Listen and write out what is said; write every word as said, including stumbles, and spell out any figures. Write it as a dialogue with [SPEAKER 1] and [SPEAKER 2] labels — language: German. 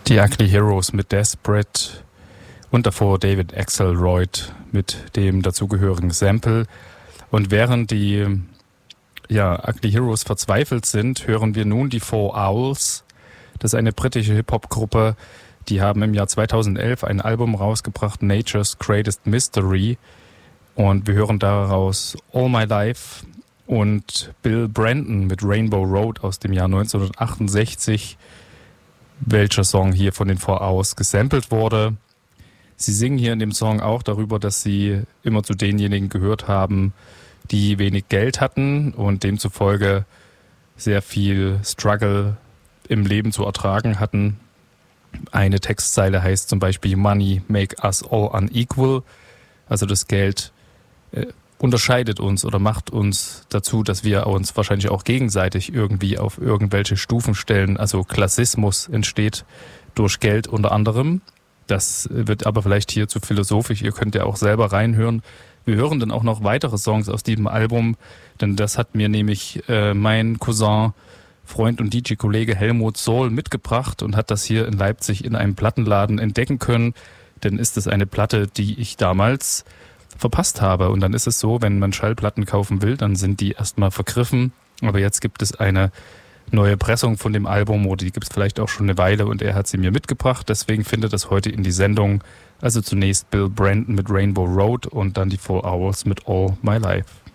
[SPEAKER 1] Die Ugly Heroes mit Desperate und davor David Axelrod mit dem dazugehörigen Sample. Und während die ja, Ugly Heroes verzweifelt sind, hören wir nun die Four Owls. Das ist eine britische Hip-Hop-Gruppe. Die haben im Jahr zweitausendelf ein Album rausgebracht, Nature's Greatest Mystery. Und wir hören daraus All My Life und Bill Brandon mit Rainbow Road aus dem Jahr neunzehnhundertachtundsechzig. Welcher Song hier von den Four Owls gesampelt wurde. Sie singen hier in dem Song auch darüber, dass sie immer zu denjenigen gehört haben, die wenig Geld hatten und demzufolge sehr viel Struggle im Leben zu ertragen hatten. Eine Textzeile heißt zum Beispiel Money make us all unequal. Also das Geld äh, unterscheidet uns oder macht uns dazu, dass wir uns wahrscheinlich auch gegenseitig irgendwie auf irgendwelche Stufen stellen. Also Klassismus entsteht durch Geld unter anderem. Das wird aber vielleicht hier zu philosophisch. Ihr könnt ja auch selber reinhören. Wir hören dann auch noch weitere Songs aus diesem Album, denn das hat mir nämlich äh, mein Cousin, Freund und D J-Kollege Helmut Sohl mitgebracht und hat das hier in Leipzig in einem Plattenladen entdecken können. Denn ist es eine Platte, die ich damals verpasst habe. Und dann ist es so, wenn man Schallplatten kaufen will, dann sind die erstmal vergriffen. Aber jetzt gibt es eine neue Pressung von dem Album oder die gibt es vielleicht auch schon eine Weile und er hat sie mir mitgebracht. Deswegen findet das heute in die Sendung. Also zunächst Bill Brandon mit Rainbow Road und dann die Four Owls mit All My Life.